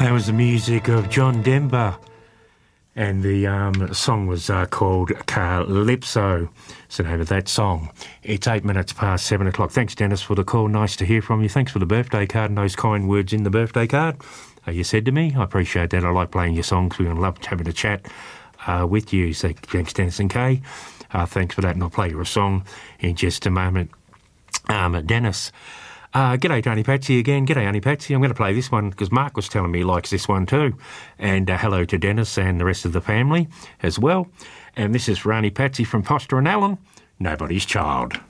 That was the music of John Denver, and the song was called Calypso. It's the name of that song. It's 8 minutes past 7 o'clock. Thanks, Dennis, for the call. Nice to hear from you. Thanks for the birthday card and those kind words in the birthday card you said to me. I appreciate that. I like playing your songs. We're going to love having a chat with you. So thanks, Dennis and Kay. Thanks for that, and I'll play you a song in just a moment. Dennis. G'day, Tony Patsy again. G'day, Auntie Patsy. I'm going to play this one because Mark was telling me he likes this one too. And hello to Dennis and the rest of the family as well. And this is for Auntie Patsy from Foster and Allen, Nobody's Child.